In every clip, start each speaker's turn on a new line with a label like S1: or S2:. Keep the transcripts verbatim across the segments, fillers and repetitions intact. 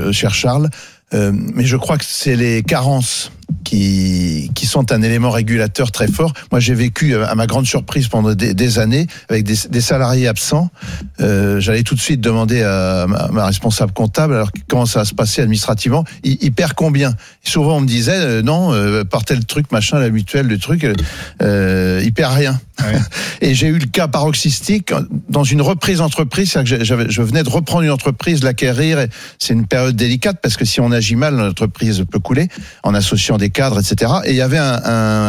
S1: euh, cher Charles, euh, mais je crois que c'est les carences qui qui sont un élément régulateur très fort. Moi, j'ai vécu, à ma grande surprise, pendant des, des années avec des, des salariés absents. Euh, j'allais tout de suite demander à ma, ma responsable comptable, alors comment ça va se passer administrativement. Il, il perd combien? Et souvent, on me disait euh, non, euh, par tel truc, machin, la mutuelle, le truc, euh, il perd rien. Ouais. Et j'ai eu le cas paroxystique dans une reprise d'entreprise. C'est-à-dire que j'avais, je venais de reprendre une entreprise, l'acquérir. Et c'est une période délicate parce que si on agit mal, l'entreprise peut couler en associant des cadres, et cetera. Et il y avait un, un,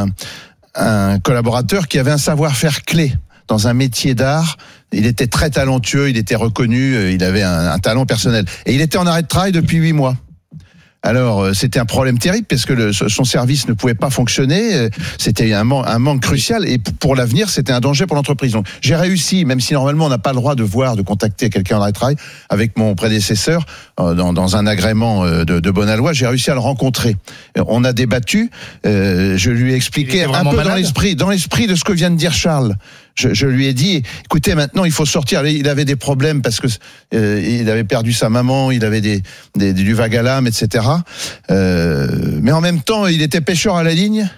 S1: un collaborateur qui avait un savoir-faire clé dans un métier d'art. Il était très talentueux, il était reconnu, il avait un, un talent personnel. Et il était en arrêt de travail depuis huit mois. Alors, c'était un problème terrible parce que le, son service ne pouvait pas fonctionner. C'était un, man, un manque crucial et pour l'avenir, c'était un danger pour l'entreprise. Donc, j'ai réussi, même si normalement on n'a pas le droit de voir, de contacter quelqu'un en arrêt de travail, avec mon prédécesseur dans, dans un agrément de, de bonne loi, j'ai réussi à le rencontrer. On a débattu. Euh, je lui ai expliqué un peu malade. dans l'esprit, dans l'esprit de ce que vient de dire Charles. Je, je lui ai dit, écoutez, maintenant il faut sortir. Il avait des problèmes parce que euh, il avait perdu sa maman, il avait des, des du vague à l'âme, et cetera. Euh, mais en même temps, il était pêcheur à la ligne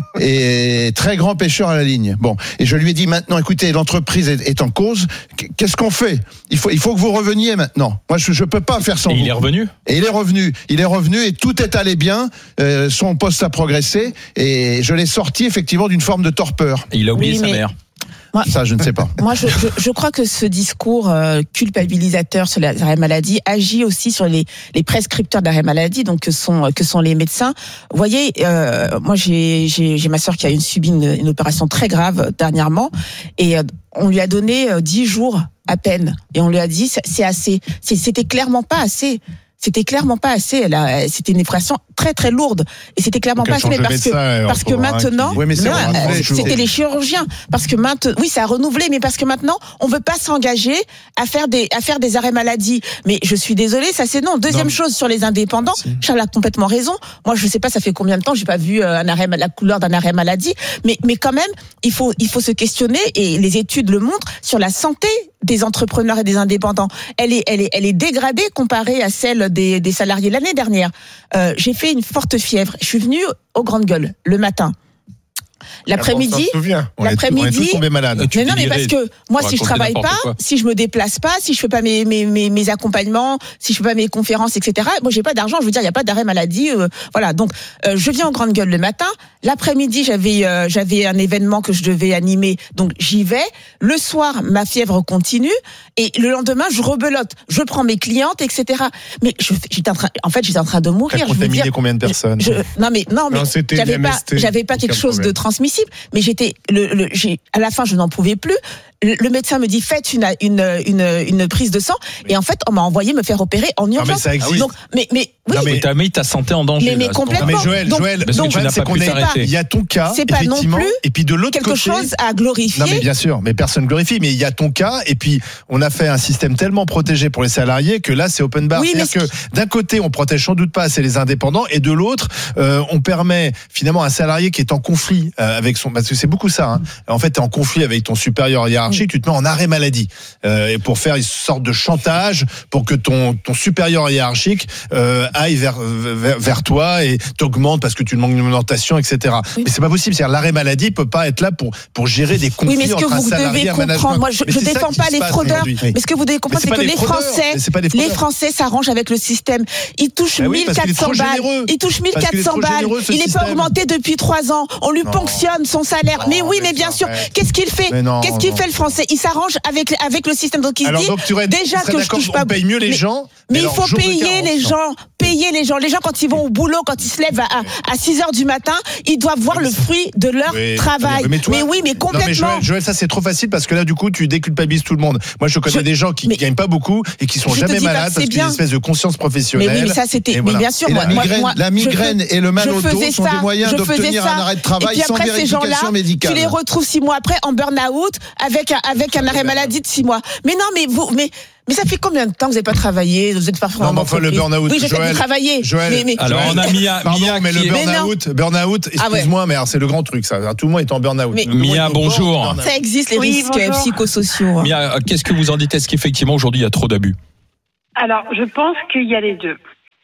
S1: et très grand pêcheur à la ligne. Bon, et je lui ai dit maintenant, écoutez, l'entreprise est, est en cause. Qu'est-ce qu'on fait ? Il faut, il faut que vous reveniez maintenant. Moi, je, je peux pas faire sans
S2: et
S1: vous.
S2: Il est revenu.
S1: Et il est revenu. Il est revenu et tout est allé bien. Euh, son poste a progressé et je l'ai sorti effectivement d'une forme de torpeur.
S2: Et il a oublié
S3: oui,
S2: sa
S3: mais...
S2: mère.
S3: Moi,
S1: ça, je ne sais pas.
S3: Moi, je, je, je crois que ce discours euh, culpabilisateur sur l'arrêt maladie agit aussi sur les, les prescripteurs d'arrêt maladie, donc que sont que sont les médecins. Vous voyez, euh, moi, j'ai, j'ai, j'ai ma sœur qui a une, subi une, une opération très grave dernièrement, et euh, on lui a donné euh, dix jours à peine, et on lui a dit c'est assez. C'est, c'était clairement pas assez. C'était clairement pas assez. Elle a, c'était une opération très très lourde et c'était clairement pas assez. Mais parce que parce que maintenant,
S1: oui, mais c'est
S3: non,
S1: renouvelé,
S3: c'était les chirurgiens. Parce que maintenant, oui, ça a renouvelé, mais parce que maintenant, on veut pas s'engager à faire des à faire des arrêts maladie. Mais je suis désolée, ça c'est non. Deuxième non. chose sur les indépendants, Merci. Charles a complètement raison. Moi, je sais pas, ça fait combien de temps j'ai pas vu un arrêt la couleur d'un arrêt maladie. Mais mais quand même, il faut il faut se questionner et les études le montrent sur la santé des entrepreneurs et des indépendants. Elle est elle est elle est dégradée comparée à celle des, des salariés. L'année dernière, euh, j'ai fait une forte fièvre. Je suis venue aux Grandes Gueules le matin. L'après-midi,
S4: on
S3: l'après-midi,
S4: est tous tombés malades.
S3: Mais non, mais parce que moi, si je travaille pas, quoi. si je me déplace pas, si je fais pas mes mes mes, mes accompagnements, si je fais pas mes conférences, et cetera. Moi, j'ai pas d'argent. Je veux dire, il y a pas d'arrêt maladie. Euh, voilà. Donc, euh, je viens aux Grandes Gueules le matin. L'après-midi, j'avais euh, j'avais un événement que je devais animer, donc j'y vais. Le soir, ma fièvre continue, et le lendemain, je rebelote. Je prends mes clientes, et cetera. Mais je, j'étais en train, en fait, j'étais en train de mourir.
S4: T'as contaminé je veux dire, combien de personnes
S3: je, Non, mais non, mais non, j'avais pas, j'avais pas quelque chose de transmissible. Mais j'étais, le, le, j'ai, à la fin, je n'en pouvais plus. Le, le médecin me dit faites une une une, une prise de sang oui. et en fait on m'a envoyé me faire opérer en urgence.
S4: Non, mais ça existe.
S3: Donc, mais mais oui.
S2: Non, mais t'as mis ta santé en danger.
S3: Mais, mais
S2: là,
S3: complètement.
S4: Mais Joël,
S3: donc,
S4: Joël,
S2: donc,
S4: donc,
S2: tu n'as
S4: c'est
S2: pas
S4: qu'on
S2: pu
S4: est
S2: t'arrêter.
S4: Il y a ton cas,
S3: c'est pas non plus
S4: et puis de l'autre
S3: quelque
S4: côté,
S3: chose à glorifier.
S4: Non mais bien sûr, mais personne glorifie. Mais il y a ton cas, et puis on a fait un système tellement protégé pour les salariés que là c'est open bar.
S3: Oui,
S4: C'est-à-dire que d'un côté on protège sans doute pas assez les indépendants, et de l'autre euh, on permet finalement à un salarié qui est en conflit euh, avec son, parce que c'est beaucoup ça. Hein. En fait, t'es en conflit avec ton supérieur hiérarchique, oui. tu te mets en arrêt maladie. Euh, pour faire une sorte de chantage pour que ton ton supérieur hiérarchique euh, aille vers, vers vers toi et t'augmente parce que tu manques d'alimentation, et cetera. Oui. Mais c'est pas possible. C'est-à-dire l'arrêt maladie peut pas être là pour pour gérer des conflits
S3: oui, mais ce que
S4: entre
S3: vous
S4: un salarié et un management.
S3: Moi, je, je défends pas les fraudeurs. Oui. Mais ce que vous devez comprendre, c'est, c'est que les Français, les Français s'arrangent avec le système. Ils touchent mille quatre cents balles. Ils touchent mille quatre cents balles. Il est pas augmenté depuis trois ans. On lui ponctionne son salaire. Mais oui, mais bien sûr. Qu'est-ce qu'il fait Qu'est-ce qu'il fait le Français? Il s'arrange avec avec le système. Donc il se dit déjà que je touche pas.
S4: On paye mieux les gens.
S3: Mais il faut payer les gens. Payer les gens. Les gens, quand ils vont au boulot, quand ils se lèvent à, à six heures du matin, ils doivent voir le fruit de leur oui, travail. Mais, toi, mais oui, mais complètement. Non, mais
S4: Joël, Joël, ça c'est trop facile parce que là, du coup, tu déculpabilises tout le monde. Moi, je connais je, des gens qui ne gagnent pas beaucoup et qui sont jamais malades parce qu'il y a une espèce de conscience professionnelle.
S3: Mais oui, mais ça c'était. Mais voilà. bien sûr,
S1: moi,
S3: la
S1: migraine,
S3: moi,
S1: la migraine
S3: je,
S1: et le mal au dos sont
S3: ça,
S1: des moyens d'obtenir un arrêt de travail sans vérification médicale.
S3: Tu les retrouves six mois après en burn-out avec avec un arrêt maladie de six mois. Mais non, mais vous, mais. Mais ça fait combien de temps que vous n'avez pas travaillé? Vous êtes parfois en
S4: enfin, le burn-out.
S3: Oui, je sais que vous travaillez.
S4: Joël,
S3: mais, mais...
S2: Alors, on a Mia,
S4: Pardon,
S2: Mia
S4: mais
S2: qui
S4: le burn-out, burn-out, excuse-moi, ah ouais. mais alors, c'est le grand truc, ça. Tout le monde est en burn-out. Mais,
S2: Mia, bonjour.
S3: Ça existe, les oui, risques bonjour. psychosociaux.
S2: Mia, qu'est-ce que vous en dites? Est-ce qu'effectivement, aujourd'hui, il y a trop d'abus?
S5: Alors, je pense qu'il y a les deux.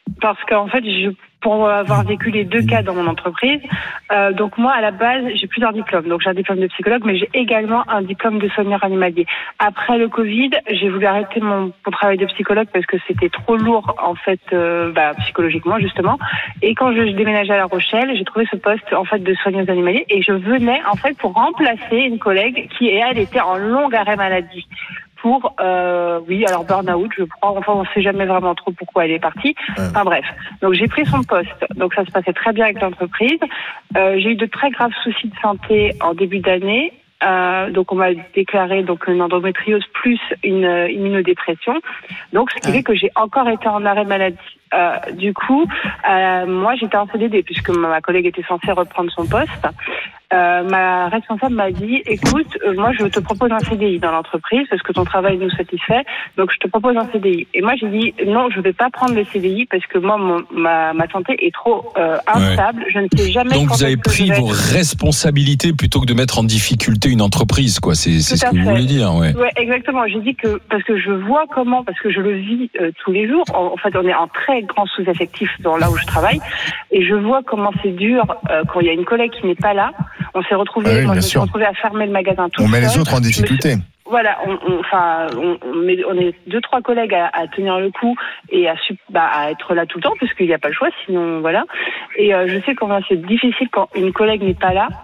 S5: parce qu'en fait, je, pour avoir vécu les deux cas dans mon entreprise, euh, donc moi, à la base, j'ai plusieurs diplômes. Donc j'ai un diplôme de psychologue, mais j'ai également un diplôme de soigneur animalier. Après le Covid, j'ai voulu arrêter mon, mon travail de psychologue parce que c'était trop lourd, en fait, euh, bah, psychologiquement, justement. Et quand je, je déménageais à La Rochelle, j'ai trouvé ce poste, en fait, de soigneuse animalier, et je venais, en fait, pour remplacer une collègue qui, elle, était en long arrêt maladie. Pour, euh, oui, alors burn-out, je crois, enfin, on ne sait jamais vraiment trop pourquoi elle est partie. Enfin bref, donc j'ai pris son poste, donc ça se passait très bien avec l'entreprise. Euh, j'ai eu de très graves soucis de santé en début d'année. Euh, donc on m'a déclaré donc une endométriose plus une euh, immunodépression. Donc ce qui fait que j'ai encore été en arrêt maladie. Euh, du coup, euh, moi j'étais en C D D puisque ma collègue était censée reprendre son poste. Euh, ma responsable m'a dit, écoute, euh, moi je te propose un C D I dans l'entreprise parce que ton travail nous satisfait, donc je te propose un C D I. Et moi j'ai dit, non, je vais pas prendre le C D I parce que moi mon, ma, ma santé est trop euh, instable, ouais. Je ne sais jamais.
S2: Donc
S5: quand
S2: vous avez pris vos responsabilités plutôt que de mettre en difficulté une entreprise, quoi. C'est, c'est ce que fait. Vous voulez dire, ouais.
S5: Ouais, exactement. J'ai dit que parce que je vois comment, parce que je le vis euh, tous les jours. En, en fait, on est en très grand sous-effectif dans là où je travaille, et je vois comment c'est dur euh, quand il y a une collègue qui n'est pas là. On s'est retrouvés, ah oui, moi je me suis retrouvée à fermer le magasin tout
S4: seul. On met
S5: seul.
S4: les autres en difficulté.
S5: Suis, voilà, on, on, enfin, on, on, met, on est deux trois collègues à, à tenir le coup et à, bah, à être là tout le temps parce qu'il n'y a pas le choix, sinon voilà. Et euh, je sais comment c'est difficile quand une collègue n'est pas là.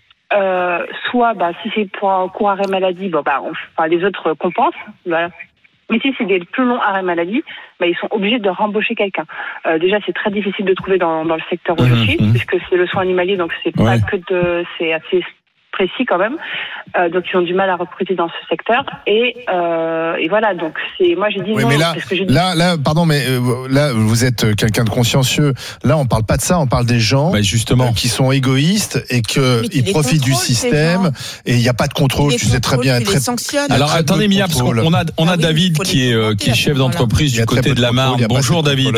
S5: Euh, soit, bah, si c'est pour un court arrêt maladie, bon, bah, on, enfin, les autres compensent, voilà. Mais si c'est des plus longs arrêts maladie, bah, ils sont obligés de rembaucher quelqu'un. Euh, déjà, c'est très difficile de trouver dans, dans le secteur où mmh, je suis, mmh. puisque c'est le soin animalier, donc c'est ouais. pas que de, c'est assez précis quand même. Euh, donc ils ont du mal à recruter dans ce secteur. Et, euh, et voilà, donc c'est, moi j'ai dit
S4: oui,
S5: non.
S4: Mais là,
S5: parce que j'ai dit...
S4: là, là, pardon, mais euh, là, vous êtes quelqu'un de consciencieux. Là, on parle pas de ça, on parle des gens
S2: bah justement.
S4: Euh, qui sont égoïstes et qu'ils profitent du système. Et il n'y a pas de contrôle, tu sais très bien. Très...
S2: Alors attendez, Mia, parce qu'on a, on a ah, David oui, qui est, euh, qui est chef d'entreprise du côté de la Marne. Bonjour David.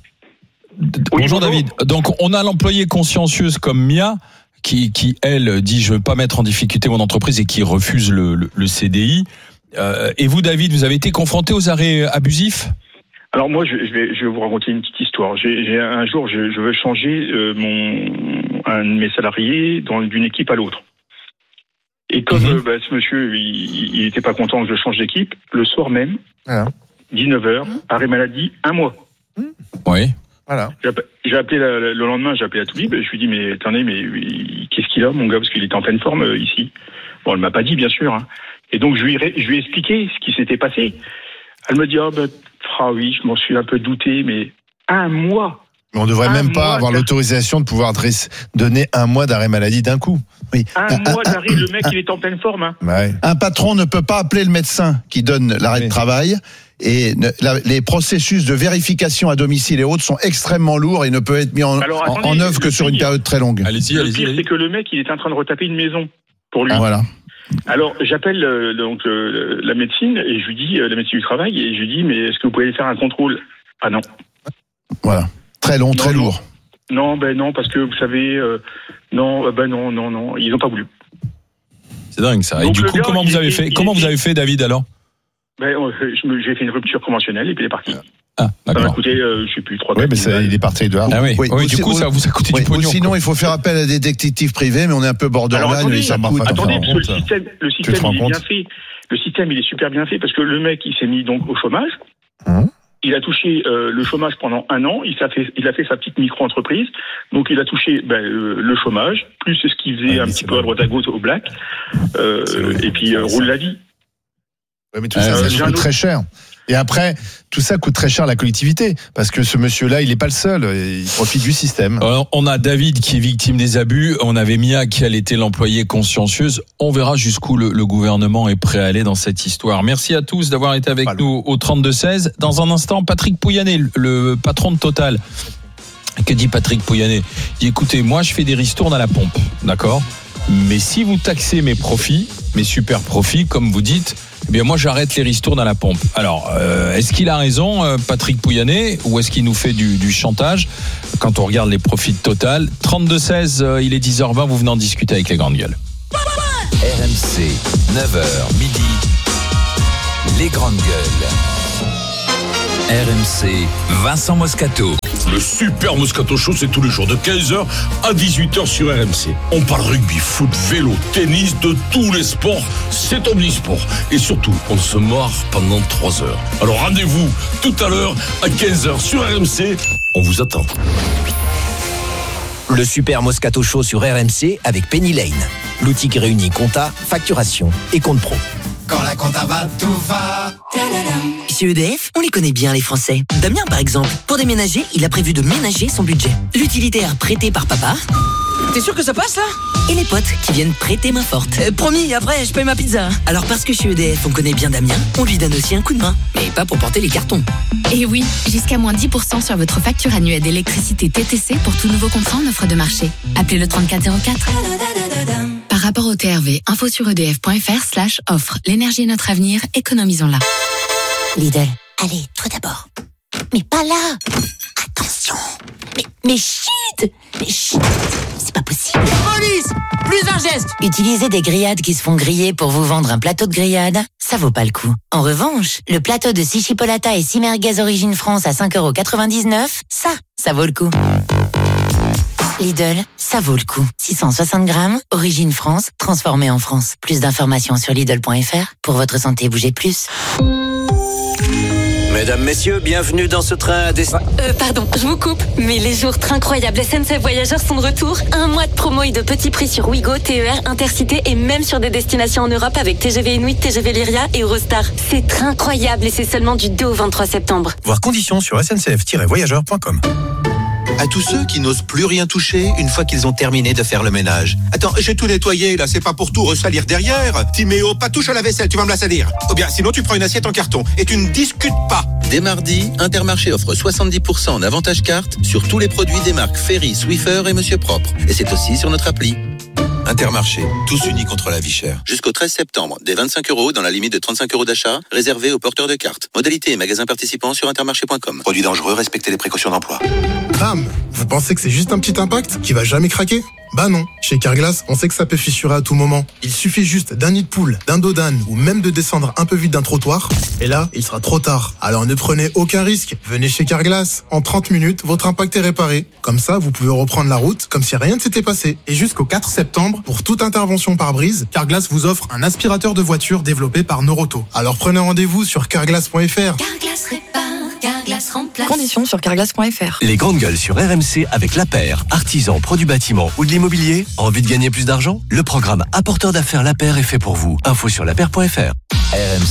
S2: Bonjour David. Donc on a l'employée consciencieuse comme Mia. Qui, qui, elle, dit je veux pas mettre en difficulté mon entreprise et qui refuse le, le, le C D I. Euh, et vous, David, vous avez été confronté aux arrêts abusifs ?
S6: Alors moi, je, je, vais, je vais vous raconter une petite histoire. J'ai, j'ai un jour, je, je veux changer euh, mon un de mes salariés dans, d'une équipe à l'autre. Et comme mmh. euh, bah, ce monsieur, il, il était pas content que je change d'équipe, le soir même, ah. dix-neuf heures, mmh. arrêt maladie, un mois.
S2: Mmh. Oui.
S6: Voilà. J'ai appelé la, le lendemain, j'ai appelé la Toulib, je lui ai dit mais attendez, mais qu'est-ce qu'il a mon gars, parce qu'il était en pleine forme euh, ici. Bon, elle m'a pas dit bien sûr. Hein. Et donc je lui, ai, je lui ai expliqué ce qui s'était passé. Elle me dit ah oh, ben ah oui, je m'en suis un peu douté, mais un mois.
S4: Mais on devrait un même pas avoir l'autorisation de pouvoir donner un mois d'arrêt maladie d'un coup.
S6: Oui. Un, un mois d'arrêt, un, le mec un, il est en pleine forme. Hein.
S1: Ouais. Un patron ne peut pas appeler le médecin qui donne l'arrêt oui. de travail. Et ne, la, les processus de vérification à domicile et autres sont extrêmement lourds et ne peuvent être mis en, Alors, attendez, en œuvre que sur une période très longue.
S2: Allez-y,
S6: le
S2: allez-y,
S6: pire,
S2: allez-y.
S6: c'est que le mec, il est en train de retaper une maison pour lui.
S1: Ah, voilà.
S6: Alors, j'appelle euh, donc euh, la médecine et je lui dis, euh, la médecine du travail, et je lui dis, mais est-ce que vous pouvez faire un contrôle ? Ah non.
S1: Voilà. Très long, non, très
S6: non.
S1: lourd.
S6: Non, ben non, parce que vous savez, euh, non, ben non, non, non, ils n'ont pas voulu.
S2: C'est dingue ça. Et donc, du coup, gars, comment vous avez fait, comment vous avez fait, David, alors ?
S6: Ben, euh, je, j'ai fait une rupture conventionnelle et puis il est parti.
S2: Ah, d'accord.
S6: Ça m'a coûté, euh, je sais plus, trois.
S4: Oui, mais ça, il est parti de là.
S2: Ah oui. oui. oui du coup,
S1: ou,
S2: ça vous a coûté
S1: oui,
S2: du pognon.
S1: Sinon, quoi. Il faut faire appel à des détectives privés, mais on est un peu borderline.
S6: Alors, attendez,
S1: et ça coûte.
S6: Attendez, parce que le système, le système, il est bien fait. Le système, il est super bien fait parce que le mec, il s'est mis donc au chômage. Hum. Il a touché euh, le chômage pendant un an. Il a fait, il a fait sa petite micro-entreprise. Donc, il a touché ben, euh, le chômage, plus ce qu'il faisait ah, un petit peu à droite à gauche au black. Euh, et puis, euh, roule la vie.
S4: Oui, mais tout euh, ça, ça coûte très cher. Et après, tout ça coûte très cher à la collectivité, parce que ce monsieur-là, il n'est pas le seul, il profite du système.
S2: Alors, on a David qui est victime des abus, on avait Mia qui elle était l'employée consciencieuse. On verra jusqu'où le, le gouvernement est prêt à aller dans cette histoire. Merci à tous d'avoir été avec voilà. nous au trente-deux seize. Dans un instant, Patrick Pouyanné, le patron de Total. Que dit Patrick Pouyanné ? Il dit, écoutez, moi je fais des ristournes à la pompe, d'accord ? Mais si vous taxez mes profits, mes super profits, comme vous dites, eh bien moi j'arrête les ristournes à la pompe. Alors, euh, est-ce qu'il a raison, euh, Patrick Pouyanné, ou est-ce qu'il nous fait du, du chantage quand on regarde les profits de Total ? trente-deux seize, euh, il est dix heures vingt, vous venez en discuter avec les grandes gueules.
S7: R M C, neuf heures midi, les grandes gueules. R M C, Vincent Moscato.
S8: Le Super Moscato Show, c'est tous les jours de quinze heures à dix-huit heures sur R M C. On parle rugby, foot, vélo, tennis, de tous les sports. C'est omnisport. Et surtout, on se marre pendant trois heures. Alors rendez-vous tout à l'heure à quinze heures sur R M C. On vous attend.
S9: Le Super Moscato Show sur R M C avec Penny Lane. L'outil qui réunit compta, facturation et compte pro.
S10: Quand la compta va, tout va.
S11: Chez E D F, on les connaît bien les Français. Damien par exemple, pour déménager, il a prévu de ménager son budget. L'utilitaire prêté par papa.
S12: T'es sûr que ça passe là?
S11: Et les potes qui viennent prêter main forte. Euh, promis, après je paye ma pizza. Alors parce que chez E D F on connaît bien Damien, on lui donne aussi un coup de main. Mais pas pour porter les cartons.
S13: Et oui, jusqu'à moins dix pour cent sur votre facture annuelle d'électricité T T C pour tout nouveau contrat en offre de marché. Appelez le trente-quatre zéro quatre. Par rapport au T R V, info sur edf.fr slash offre. L'énergie est notre avenir, économisons-la.
S14: Lidl, allez, toi d'abord. Mais pas là. Attention. Mais, mais chut. Mais chut. C'est pas possible.
S12: Police! Plus un geste!
S14: Utiliser des grillades qui se font griller pour vous vendre un plateau de grillade, ça vaut pas le coup. En revanche, le plateau de six chipolata et six merguez Origine France à cinq euros quatre-vingt-dix-neuf, ça, ça vaut le coup. Lidl, ça vaut le coup. six cent soixante grammes, Origine France, transformé en France. Plus d'informations sur Lidl point F R. Pour votre santé, bougez plus.
S9: Mesdames, messieurs, bienvenue dans ce train à destination.
S15: Euh, pardon, je vous coupe, mais les jours très incroyables S N C F Voyageurs sont de retour. Un mois de promo et de petits prix sur Ouigo, T E R, Intercité et même sur des destinations en Europe avec T G V Inuit, T G V Lyria et Eurostar. C'est très incroyable et c'est seulement du deux au vingt-trois septembre.
S9: Voir conditions sur s n c f tiret voyageurs point com.
S16: À tous ceux qui n'osent plus rien toucher une fois qu'ils ont terminé de faire le ménage. Attends, j'ai tout nettoyé, là, c'est pas pour tout ressalir derrière. Timéo, pas touche à la vaisselle, tu vas me la salir. Ou bien, sinon tu prends une assiette en carton et tu ne discutes pas.
S17: Dès mardi, Intermarché offre soixante-dix pour cent en avantage carte sur tous les produits des marques Ferry, Swiffer et Monsieur Propre. Et c'est aussi sur notre appli.
S16: Intermarché, tous unis contre la vie chère.
S17: Jusqu'au treize septembre, des vingt-cinq euros dans la limite de trente-cinq euros d'achat, réservé aux porteurs de cartes. Modalité et magasins participants sur intermarché point com.
S16: Produits dangereux, respectez les précautions d'emploi.
S18: Bam! Vous pensez que c'est juste un petit impact qui va jamais craquer? Bah non. Chez Carglass, on sait que ça peut fissurer à tout moment. Il suffit juste d'un nid de poule, d'un dos d'âne ou même de descendre un peu vite d'un trottoir. Et là, il sera trop tard. Alors ne prenez aucun risque. Venez chez Carglass. En trente minutes, votre impact est réparé. Comme ça, vous pouvez reprendre la route comme si rien ne s'était passé. Et jusqu'au quatre septembre, pour toute intervention par brise, Carglass vous offre un aspirateur de voiture développé par Noroto. Alors prenez rendez-vous sur carglass point F R.
S13: Carglass répare, Carglass remplace.
S19: Conditions sur carglass point F R.
S9: Les grandes gueules sur R M C avec La Paire, artisan, pro du bâtiment ou de l'immobilier. Envie de gagner plus d'argent? Le programme Apporteur d'affaires La Paire est fait pour vous. Info sur la paire point F R.
S7: R M C.